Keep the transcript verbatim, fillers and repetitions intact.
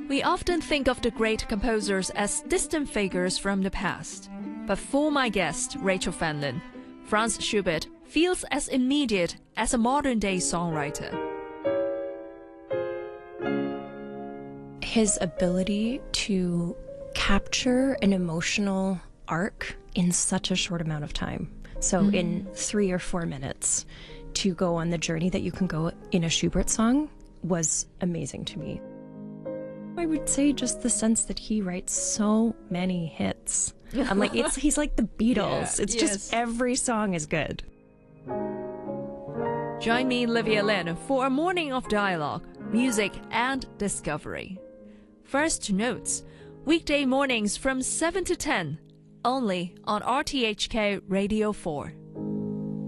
We often think of the great composers as distant figures from the past. But for my guest, Rachel Fanlin, Franz Schubert feels as immediate as a modern-day songwriter. His ability to capture an emotional arc in such a short amount of time. So mm-hmm. in three or four minutes, to go on the journey that you can go in a Schubert song was amazing to me. I would say just the sense that he writes so many hits. I'm like, it's he's like the Beatles. Yeah, it's yes. just every song is good. Join me, Livia Lin, for a morning of dialogue, music and discovery. First Notes, weekday mornings from seven to ten, only on R T H K Radio four.